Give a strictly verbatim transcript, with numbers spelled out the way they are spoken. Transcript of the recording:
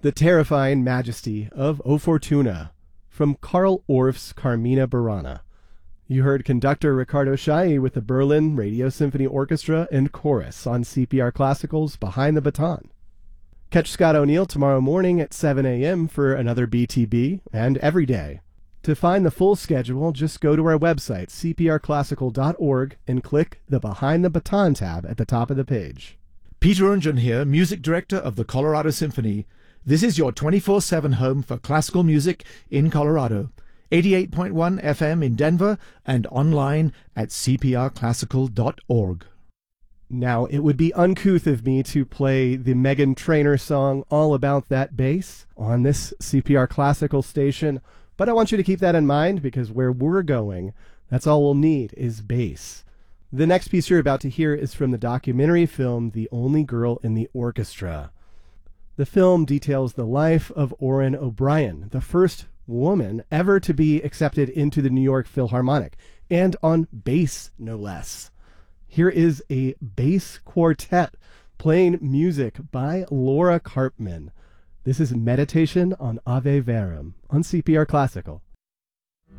The Terrifying Majesty of O Fortuna from Karl Orff's Carmina Burana. You heard conductor Ricardo Chailly with the Berlin Radio Symphony Orchestra and Chorus on C P R Classical's Behind the Baton. Catch Scott O'Neill tomorrow morning at seven a.m. for another B T B, and every day. To find the full schedule, just go to our website, c p r classical dot org, and click the Behind the Baton tab at the top of the page. Peter Unjon here, music director of the Colorado Symphony. This is your twenty-four seven home for classical music in Colorado. eighty-eight point one F M in Denver and online at c p r classical dot org. Now, it would be uncouth of me to play the Meghan Trainor song All About That Bass on this C P R Classical station, but I want you to keep that in mind because where we're going, that's all we'll need is bass. The next piece you're about to hear is from the documentary film The Only Girl in the Orchestra. The film details the life of Orrin O'Brien, the first woman ever to be accepted into the New York Philharmonic, and on bass, no less. Here is a bass quartet playing music by Laura Karpman. This is Meditation on Ave Verum on C P R Classical.